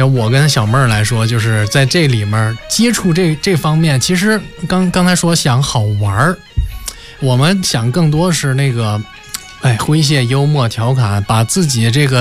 要我跟小妹儿来说，就是在这里面接触这方面，其实刚才说想好玩儿，我们想更多是那个，诙谐幽默调侃，把自己这个